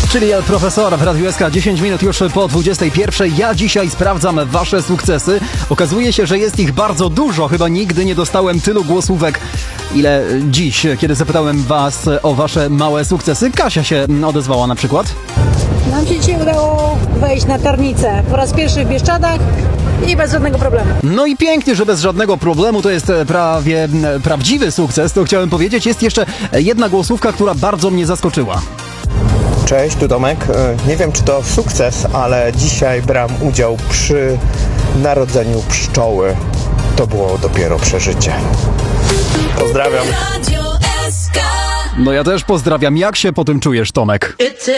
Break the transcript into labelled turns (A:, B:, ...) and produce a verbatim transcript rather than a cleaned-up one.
A: Czyli El Profesor w Radiu S K, dziesięć minut już po dwudziestej pierwszej. Ja dzisiaj sprawdzam wasze sukcesy. Okazuje się, że jest ich bardzo dużo. Chyba nigdy nie dostałem tylu głosówek, ile dziś, kiedy zapytałem was o wasze małe sukcesy. Kasia się odezwała na przykład.
B: Nam się dzisiaj udało wejść na Tarnicę po raz pierwszy w Bieszczadach i bez żadnego problemu.
A: No i pięknie, że bez żadnego problemu, to jest prawie prawdziwy sukces, to chciałem powiedzieć. Jest jeszcze jedna głosówka, która bardzo mnie zaskoczyła.
C: Cześć, tu Tomek. Nie wiem, czy to sukces, ale dzisiaj brałem udział przy narodzeniu pszczoły. To było dopiero przeżycie. Pozdrawiam.
A: No ja też pozdrawiam. Jak się po tym czujesz, Tomek?